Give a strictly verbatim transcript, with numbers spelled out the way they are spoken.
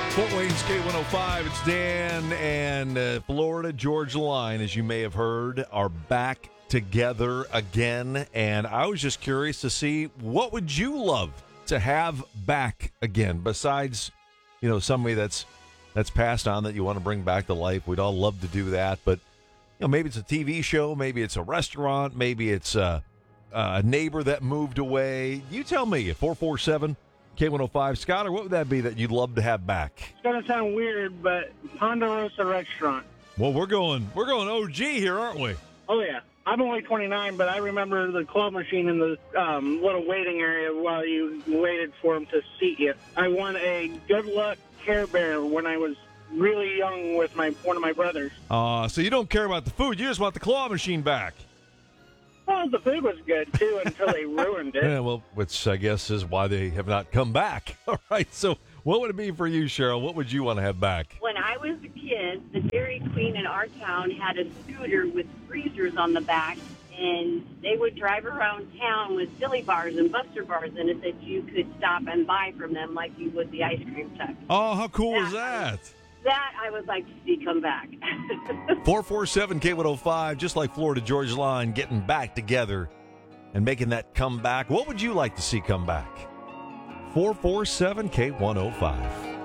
Fort Wayne's K one oh five, it's Dan, and uh, Florida Georgia Line, as you may have heard, are back together again. And I was just curious to see, what would you love to have back again, besides, you know, somebody that's that's passed on that you want to bring back to life? We'd all love to do that, but you know, maybe it's a T V show, maybe it's a restaurant, maybe it's a, a neighbor that moved away. You tell me at four four seven K one oh five. Skyler, what would that be that you'd love to have back? It's going to sound weird, but Ponderosa Restaurant. Well, we're going we're going O G here, aren't we? Oh, yeah. I'm only twenty-nine, but I remember the claw machine in the um, little waiting area while you waited for him to seat you. I won a Good Luck Care Bear when I was really young with my one of my brothers. Uh, so you don't care about the food. You just want the claw machine back. Well, the food was good, too, until they ruined it. Yeah, well, which I guess is why they have not come back. All right, so what would it be for you, Cheryl? What would you want to have back? When I was a kid, the Dairy Queen in our town had a scooter with freezers on the back, and they would drive around town with Silly Bars and Buster Bars in it that you could stop and buy from them like you would the ice cream truck. Oh, how cool that, is that? That I would like to see come back. four four seven K one oh five, just like Florida Georgia Line, getting back together and making that comeback. What would you like to see come back? four four seven K one oh five.